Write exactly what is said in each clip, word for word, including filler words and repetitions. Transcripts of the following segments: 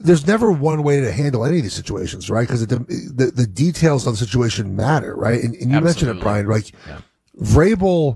there's never one way to handle any of these situations, right? Because the, the the details of the situation matter, right? And, and you Absolutely. mentioned it, Brian. Like yeah. Vrabel,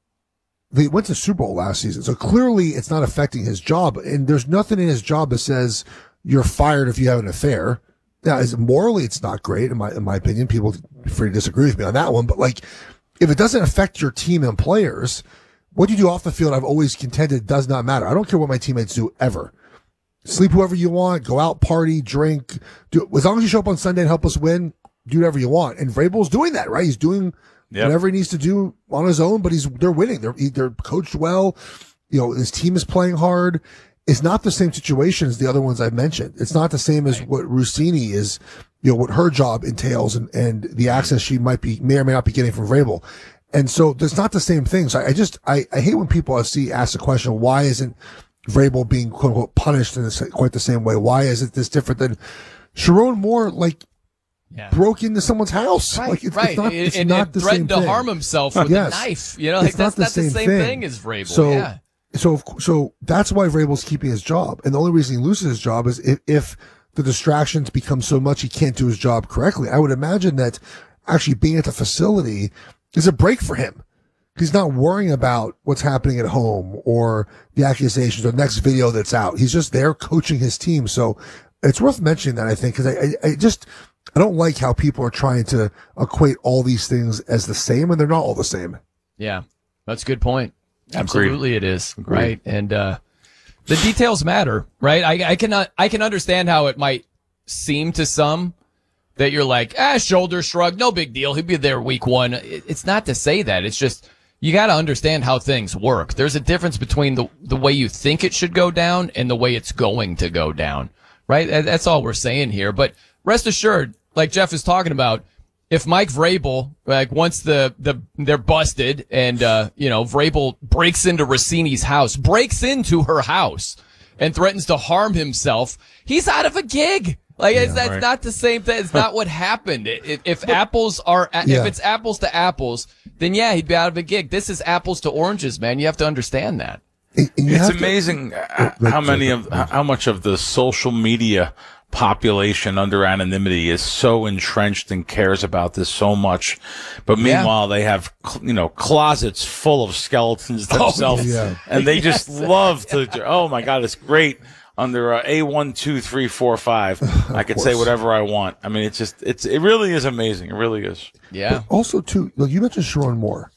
they went to the Super Bowl last season, so clearly it's not affecting his job. And there's nothing in his job that says you're fired if you have an affair. Now, is morally, it's not great in my in my opinion. People are free to disagree with me on that one, but like, if it doesn't affect your team and players, what you do off the field, I've always contended does not matter. I don't care what my teammates do ever. Sleep whoever you want, go out, party, drink. Do, as long as you show up on Sunday and help us win, do whatever you want. And Vrabel's doing that, right? He's doing yep. whatever he needs to do on his own, but he's they're winning. They're they're coached well. You know, his team is playing hard. It's not the same situation as the other ones I've mentioned. It's not the same as what Rossini is, you know, what her job entails and, and the access she might be, may or may not be getting from Vrabel. And so there's not the same thing. So I, I just, I, I hate when people I see ask the question, why isn't Vrabel being quote unquote punished in this, quite the same way? Why is it this different than Sharon Moore, like, yeah. broke into someone's house? Right, like, it's, right. It's not, it's and, not and the threatened same to thing. harm himself with yes. a knife. You know, like it's that's not the not same, the same thing. thing as Vrabel. So, yeah. So, so that's why Vrabel's keeping his job. And the only reason he loses his job is if, if the distractions become so much he can't do his job correctly. I would imagine that actually being at the facility is a break for him. He's not worrying about what's happening at home or the accusations or the next video that's out. He's just there coaching his team. So it's worth mentioning that, I think, because I, I, I just, I don't like how people are trying to equate all these things as the same, and they're not all the same. Yeah, that's a good point. Absolutely, Agreed. it is. Agreed. Right. And, uh, the details matter, right? I, I can, I can understand how it might seem to some that you're like, ah, shoulder shrug, no big deal. He'll be there week one. It, it's not to say that. It's just, you got to understand how things work. There's a difference between the, the way you think it should go down and the way it's going to go down, right? That's all we're saying here. But rest assured, like Jeff is talking about, if Mike Vrabel, like once the, the, they're busted and, uh, you know, Vrabel breaks into Rossini's house, breaks into her house and threatens to harm himself, he's out of a gig. Like, yeah, it's, that's right. not the same thing. It's not what happened. If, if but, apples are, yeah. if it's apples to apples, then yeah, he'd be out of a gig. This is apples to oranges, man. You have to understand that. It's amazing to, how many of, how much of the social media population under anonymity is so entrenched and cares about this so much, but meanwhile yeah. they have, you know, closets full of skeletons themselves, oh, yeah. and they yes. just love to. Oh my God, it's great. Under uh, A one, two, three, four, five, I could say whatever I want. I mean, it's just, it's, it really is amazing. It really is. Yeah. But also, too, look, you mentioned Sharon Moore.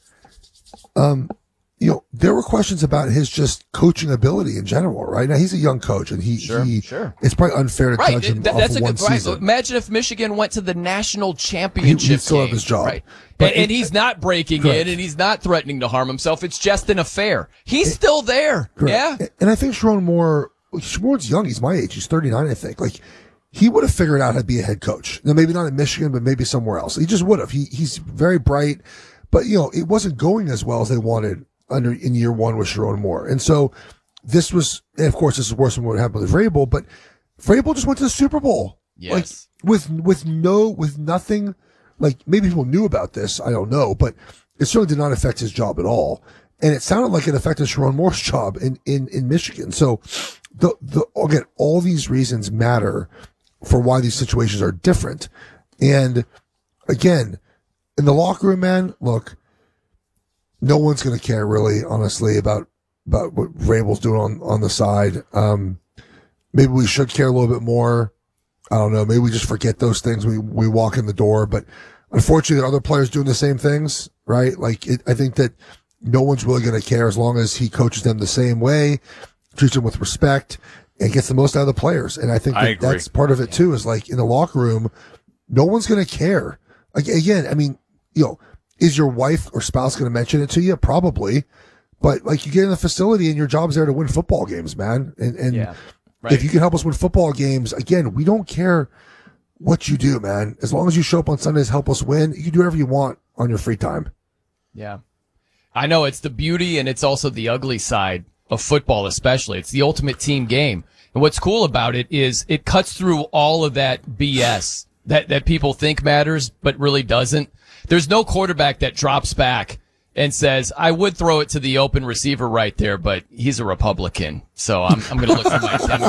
Um, you know, there were questions about his just coaching ability in general, right? Now, he's a young coach, and he, sure, he sure. it's probably unfair to right. judge him That, off that's of a one good, right. season. Imagine if Michigan went to the national championship he, he'd still game. have his job. Right. But and, it, and he's not breaking correct. in, and he's not threatening to harm himself. It's just an affair. He's it, still there. Correct. Yeah. And I think Sharon Moore, Sharon's young. He's my age. He's thirty-nine, I think. Like, he would have figured out how to be a head coach. Now, maybe not in Michigan, but maybe somewhere else. He just would have. He, he's very bright, but, you know, it wasn't going as well as they wanted under in year one with Sharon Moore. And so this was, and of course, this is worse than what happened with Vrabel, but Vrabel just went to the Super Bowl. Yes. Like, with, with no, with nothing, like, maybe people knew about this, I don't know, but it certainly did not affect his job at all. And it sounded like it affected Sharon Moore's job in, in, in Michigan. So the, the, again, all these reasons matter for why these situations are different. And again, in the locker room, man, look, no one's going to care really, honestly, about, about what Vrabel's doing on, on the side. Um, maybe we should care a little bit more. I don't know. Maybe we just forget those things when we, we walk in the door, but unfortunately there are other players doing the same things, right? Like, it, I think that no one's really going to care as long as he coaches them the same way, treats them with respect, and gets the most out of the players. And I think that I that's part of it too, is like in the locker room, no one's going to care. Like, again, I mean, you know, is your wife or spouse going to mention it to you? Probably. But like, you get in the facility and your job's there to win football games, man. And, and yeah, right. if you can help us win football games, again, we don't care what you do, man. As long as you show up on Sundays, help us win, you can do whatever you want on your free time. Yeah. I know it's the beauty and it's also the ugly side of football, especially. It's the ultimate team game. And what's cool about it is it cuts through all of that B S that, that people think matters, but really doesn't. There's no quarterback that drops back and says, I would throw it to the open receiver right there, but he's a Republican. So I'm, I'm going to look for my